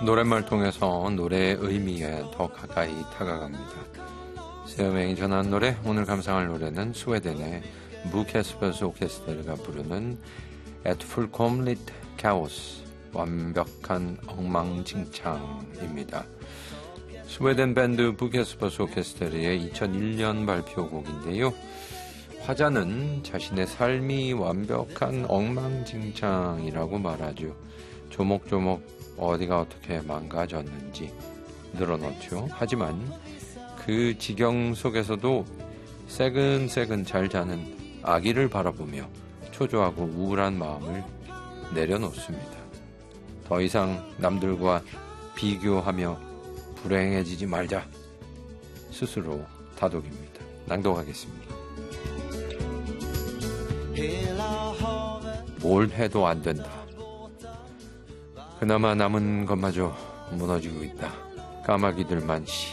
노랫말 통해서 노래의 의미에 더 가까이 다가갑니다. 세어맹이 전한 노래, 오늘 감상할 노래는 스웨덴의 무케스퍼스 오케스트라가 부르는 Et fullkomligt kaos, 완벽한 엉망진창입니다. 스웨덴 밴드 부케스퍼스 오케스트라의 2001년 발표곡인데요. 화자는 자신의 삶이 완벽한 엉망진창이라고 말하죠. 조목조목 어디가 어떻게 망가졌는지 늘어놓죠. 하지만 그 지경 속에서도 새근새근 잘 자는 아기를 바라보며 초조하고 우울한 마음을 내려놓습니다. 더 이상 남들과 비교하며 불행해지지 말자. 스스로 다독입니다. 낭독하겠습니다. 뭘 해도 안 된다. 그나마 남은 것마저 무너지고 있다. 까마귀들만